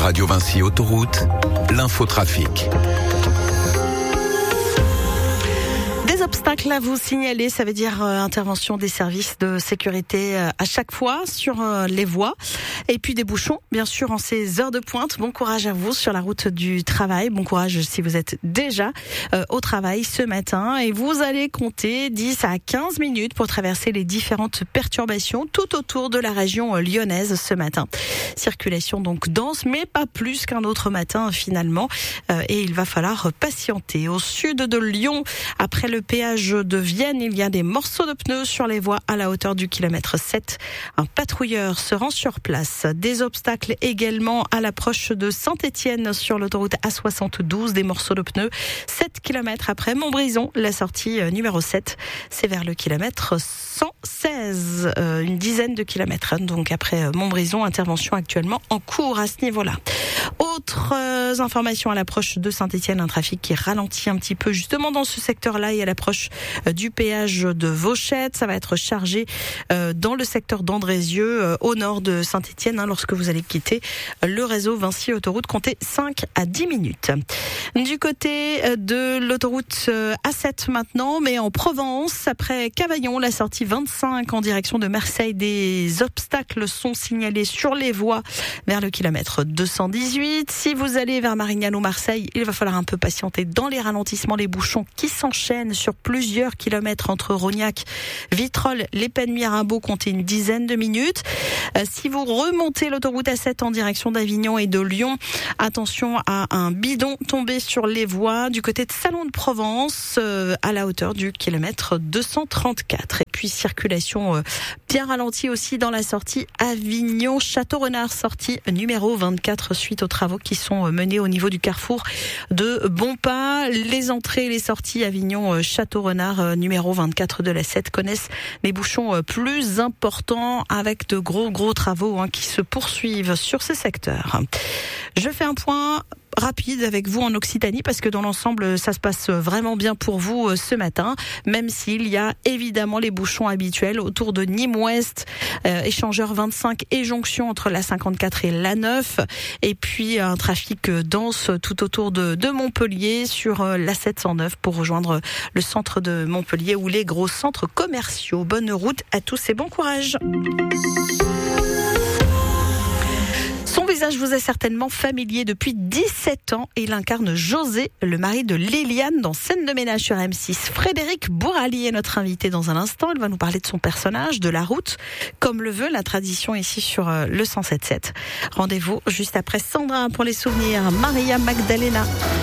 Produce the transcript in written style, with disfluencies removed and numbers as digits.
Radio Vinci Autoroute, l'infotrafic. Des obstacles à vous signaler, ça veut dire intervention des services de sécurité à chaque fois sur les voies. Et puis des bouchons, bien sûr, en ces heures de pointe. Bon courage à vous sur la route du travail. Bon courage si vous êtes déjà au travail ce matin. Et vous allez compter 10 à 15 minutes pour traverser les différentes perturbations tout autour de la région lyonnaise ce matin. Circulation donc dense, mais pas plus qu'un autre matin finalement. Et il va falloir patienter. Au sud de Lyon, après le péage de Vienne, il y a des morceaux de pneus sur les voies à la hauteur du kilomètre 7. Un patrouilleur se rend sur place. Des obstacles également à l'approche de Saint-Étienne sur l'autoroute A72, des morceaux de pneus 7 km après Montbrison, la sortie numéro 7, c'est vers le kilomètre 116, une dizaine de kilomètres. Donc après Montbrison, intervention actuellement en cours à ce niveau-là. Autres informations à l'approche de Saint-Étienne, un trafic qui ralentit un petit peu justement dans ce secteur-là et à l'approche du péage de Vauchette. Ça va être chargé dans le secteur d'Andrézieux, au nord de Saint-Étienne, lorsque vous allez quitter le réseau Vinci Autoroute, comptez 5 à 10 minutes. Du côté de l'autoroute A7 maintenant, mais en Provence, après Cavaillon, la sortie 25 en direction de Marseille, des obstacles sont signalés sur les voies vers le kilomètre 218. Si vous allez vers Marignano, Marseille, il va falloir un peu patienter dans les ralentissements, les bouchons qui s'enchaînent sur plusieurs kilomètres entre Rognac, Vitrolles, Les Pennes, Mirabeau, comptez une dizaine de minutes. Si vous remontez l'autoroute A7 en direction d'Avignon et de Lyon, attention à un bidon tombé sur les voies du côté de Salon de Provence à la hauteur du kilomètre 234. Et puis circulation bien ralentie aussi dans la sortie Avignon-Château-Renard, sortie numéro 24 suite aux travaux qui sont menés au niveau du carrefour de Bonpas. Les entrées et les sorties Avignon-Château-Renard numéro 24 de la 7 connaissent des bouchons plus importants avec de gros travaux qui se poursuivent sur ces secteurs. Je fais un point rapide avec vous en Occitanie parce que dans l'ensemble ça se passe vraiment bien pour vous ce matin, même s'il y a évidemment les bouchons habituels autour de Nîmes-Ouest, échangeur 25 et jonction entre la 54 et la 9, et puis un trafic dense tout autour de Montpellier sur la 709 pour rejoindre le centre de Montpellier ou les gros centres commerciaux. Bonne route à tous et bon courage. Son visage vous est certainement familier depuis 17 ans. Il incarne José, le mari de Liliane dans Scène de ménage sur M6. Frédéric Bourali est notre invité dans un instant. Il va nous parler de son personnage, de la route, comme le veut la tradition ici sur le 107.7. Rendez-vous juste après Sandra pour les souvenirs. Maria Magdalena.